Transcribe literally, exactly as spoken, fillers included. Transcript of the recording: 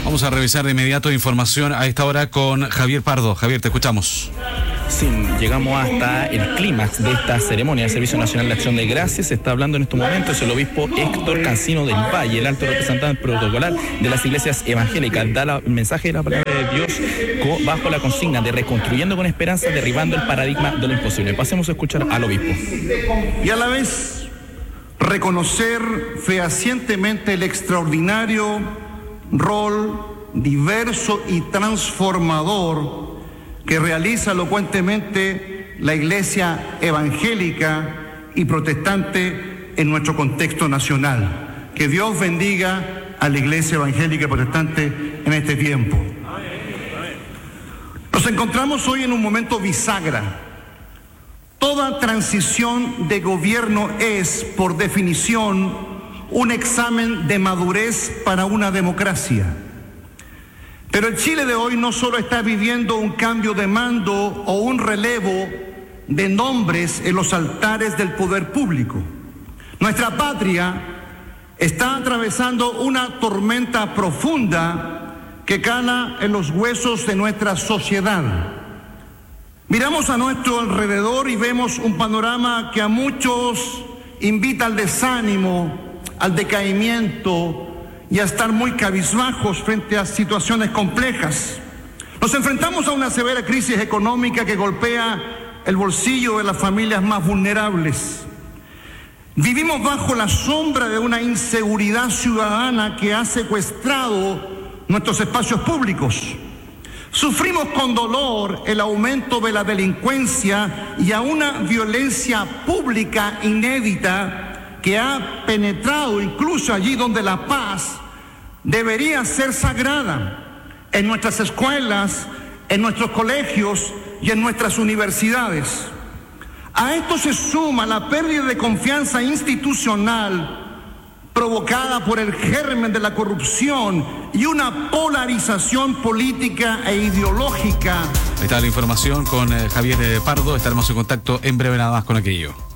Vamos a revisar de inmediato información a esta hora con Javier Pardo. Javier, te escuchamos. Sí, llegamos hasta el clímax de esta ceremonia del Servicio Nacional de Acción de Gracias. Se está hablando en estos momentos el obispo Héctor Cancino del Valle, el alto representante protocolar de las iglesias evangélicas. Da la, el mensaje de la palabra de Dios bajo la consigna de reconstruyendo con esperanza, derribando el paradigma de lo imposible. Pasemos a escuchar al obispo. Y a la vez reconocer fehacientemente el extraordinario rol diverso y transformador que realiza elocuentemente la iglesia evangélica y protestante en nuestro contexto nacional. Que Dios bendiga a la iglesia evangélica y protestante en este tiempo. Nos encontramos hoy en un momento bisagra. Toda transición de gobierno es, por definición, un examen de madurez para una democracia. Pero el Chile de hoy no solo está viviendo un cambio de mando o un relevo de nombres en los altares del poder público. Nuestra patria está atravesando una tormenta profunda que cala en los huesos de nuestra sociedad. Miramos a nuestro alrededor y vemos un panorama que a muchos invita al desánimo, al decaimiento y a estar muy cabizbajos frente a situaciones complejas. Nos enfrentamos a una severa crisis económica que golpea el bolsillo de las familias más vulnerables. Vivimos bajo la sombra de una inseguridad ciudadana que ha secuestrado nuestros espacios públicos. Sufrimos con dolor el aumento de la delincuencia y a una violencia pública inédita que ha penetrado incluso allí donde la paz debería ser sagrada, en nuestras escuelas, en nuestros colegios y en nuestras universidades. A esto se suma la pérdida de confianza institucional provocada por el germen de la corrupción y una polarización política e ideológica. Ahí está la información con eh, Javier eh, Pardo. Estaremos en contacto en breve nada más con aquello.